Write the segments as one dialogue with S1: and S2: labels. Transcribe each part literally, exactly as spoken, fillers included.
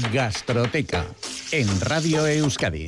S1: Gastroteca, en Radio Euskadi.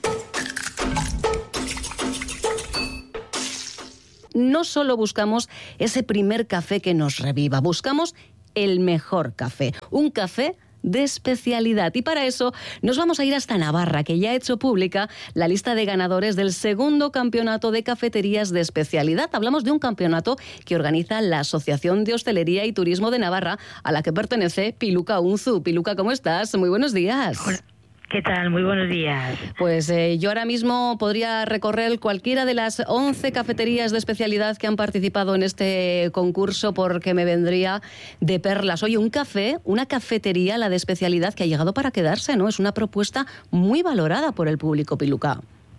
S2: No solo buscamos ese primer café que nos reviva, buscamos el mejor café, un café de especialidad. Y para eso nos vamos a ir hasta Navarra, que ya ha hecho pública la lista de ganadores del segundo campeonato de cafeterías de especialidad. Hablamos de un campeonato que organiza la Asociación de Hostelería y Turismo de Navarra, a la que pertenece Piluca Unzu. Piluca, ¿cómo estás? Muy buenos días.
S3: Hola. ¿Qué tal? Muy buenos días.
S2: Pues eh, yo ahora mismo podría recorrer cualquiera de las once cafeterías de especialidad que han participado en este concurso porque me vendría de perlas. Oye, un café, una cafetería, la de especialidad, que ha llegado para quedarse, ¿no? Es una propuesta muy valorada por el público, Piluca.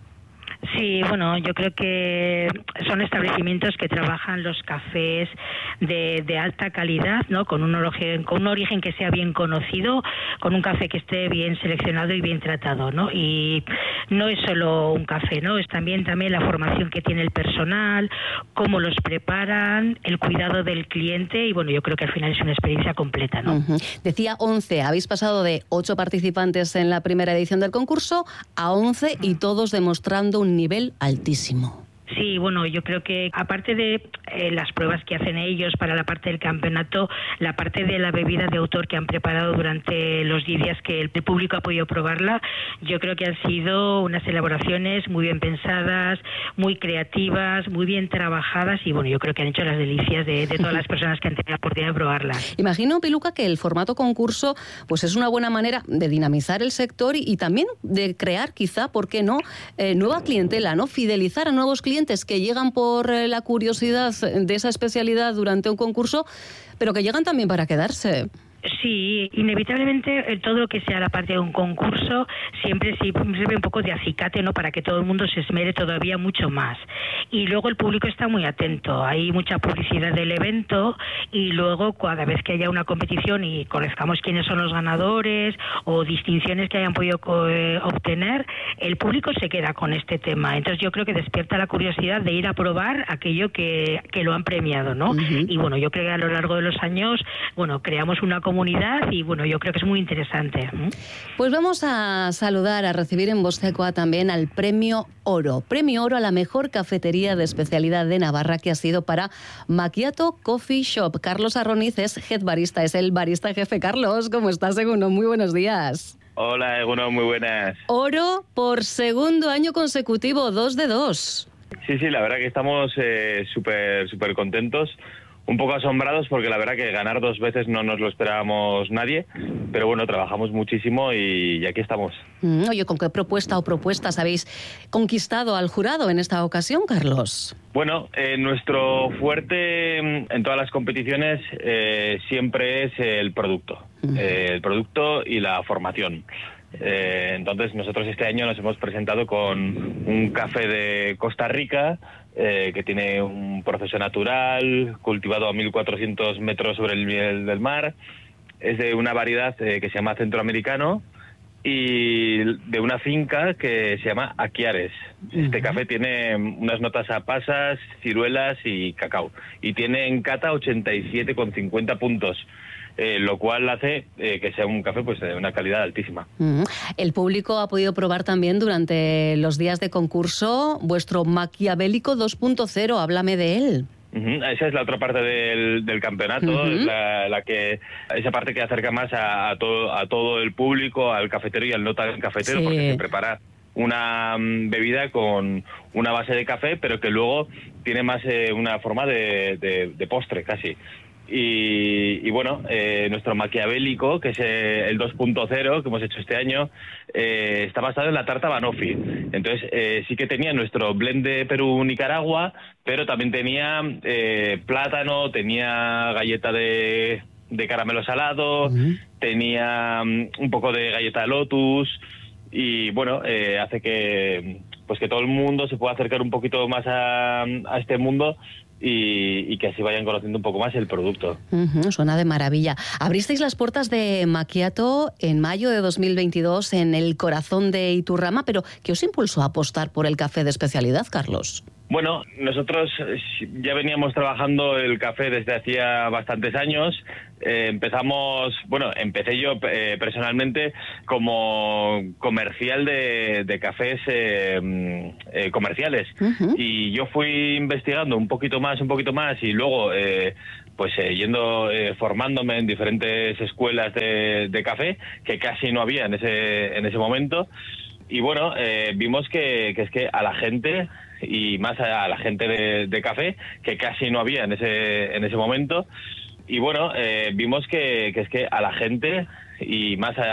S3: Sí, bueno, yo creo que son establecimientos que trabajan los cafés de, de alta calidad, ¿no? Con un origen, con un origen que sea bien conocido, con un café que esté bien seleccionado y bien tratado, ¿no? Y no es solo un café, ¿no? Es también también la formación que tiene el personal, cómo los preparan, el cuidado del cliente y bueno, yo creo que al final es una experiencia completa, ¿no?
S2: Uh-huh. Decía once, habéis pasado de ocho participantes en la primera edición del concurso a once uh-huh. y todos demostrando un nivel altísimo.
S3: Sí, bueno, yo creo que aparte de eh, las pruebas que hacen ellos para la parte del campeonato, la parte de la bebida de autor que han preparado durante los diez días que el público ha podido probarla, yo creo que han sido unas elaboraciones muy bien pensadas, muy creativas, muy bien trabajadas y bueno, yo creo que han hecho las delicias de, de todas las personas que han tenido la oportunidad de probarla.
S2: Imagino, Piluca, que el formato concurso pues es una buena manera de dinamizar el sector y, y también de crear, quizá, ¿por qué no?, eh, nueva clientela, ¿no? Fidelizar a nuevos clientes que llegan por la curiosidad de esa especialidad durante un concurso, pero que llegan también para quedarse.
S3: Sí, inevitablemente todo lo que sea la parte de un concurso siempre sirve un poco de acicate, ¿no? Para que todo el mundo se esmere todavía mucho más. Y luego el público está muy atento, hay mucha publicidad del evento y luego cada vez que haya una competición y conozcamos quiénes son los ganadores o distinciones que hayan podido eh, obtener, el público se queda con este tema. Entonces yo creo que despierta la curiosidad de ir a probar aquello que, que lo han premiado, ¿no? Uh-huh. Y bueno, yo creo que a lo largo de los años, bueno, creamos una comunidad comunidad y bueno, yo creo que es muy interesante.
S2: Pues vamos a saludar, a recibir en Vostecoa también al Premio Oro. Premio Oro a la mejor cafetería de especialidad de Navarra, que ha sido para Macchiato Coffee Shop. Carlos Arroniz es head barista, es el barista jefe. Carlos, ¿cómo estás, Eguno? Muy buenos días.
S4: Hola, Eguno, muy buenas.
S2: Oro por segundo año consecutivo, dos de dos.
S4: Sí, sí, la verdad que estamos eh, súper, súper contentos. Un poco asombrados porque la verdad que ganar dos veces no nos lo esperábamos nadie, pero bueno, trabajamos muchísimo y, y aquí estamos.
S2: Mm, oye, ¿con qué propuesta o propuestas habéis conquistado al jurado en esta ocasión, Carlos?
S4: Bueno, eh, nuestro fuerte en todas las competiciones eh, siempre es el producto, mm. eh, el producto y la formación. Eh, entonces nosotros este año nos hemos presentado con un café de Costa Rica, Eh, que tiene un proceso natural, cultivado a mil cuatrocientos metros sobre el nivel del mar. Es de una variedad eh, que se llama centroamericano y de una finca que se llama Aquiares. Uh-huh. Este café tiene unas notas a pasas, ciruelas y cacao. Y tiene en cata ochenta y siete coma cincuenta puntos. Eh, lo cual hace eh, que sea un café pues de una calidad altísima.
S2: Uh-huh. El público ha podido probar también durante los días de concurso vuestro Maquiavélico dos punto cero. Háblame de él.
S4: Uh-huh. Esa es la otra parte del, del campeonato, uh-huh. es la, la que esa parte que acerca más a, a, todo, a todo el público, al cafetero y al no tan cafetero, sí. Porque se prepara una um, bebida con una base de café, pero que luego tiene más eh, una forma de, de, de postre casi. Y, y bueno, eh, nuestro maquiavélico, que es eh, el dos punto cero que hemos hecho este año, eh, está basado en la tarta Banoffee. Entonces eh, sí que tenía nuestro blend de Perú-Nicaragua, pero también tenía eh, plátano, tenía galleta de, de caramelo salado, uh-huh. tenía um, un poco de galleta de Lotus y bueno, eh, hace que pues que todo el mundo se pueda acercar un poquito más a, a este mundo y, y que así vayan conociendo un poco más el producto.
S2: Uh-huh, suena de maravilla. Abristeis las puertas de Macchiato en mayo de dos mil veintidós en el corazón de Iturrama, pero ¿qué os impulsó a apostar por el café de especialidad, Carlos?
S4: Bueno, nosotros ya veníamos trabajando el café desde hacía bastantes años. Eh, empezamos, bueno, empecé yo eh, personalmente como comercial de, de cafés eh, eh, comerciales. Uh-huh. Y yo fui investigando un poquito más, un poquito más y luego... Eh, pues eh, yendo, eh, formándome en diferentes escuelas de, de café, que casi no había en ese, en ese momento. Y bueno, eh, vimos que, que es que a la gente, y más a la gente de, de café, que casi no había en ese, en ese momento. Y bueno, eh, vimos que, que es que a la gente, y más a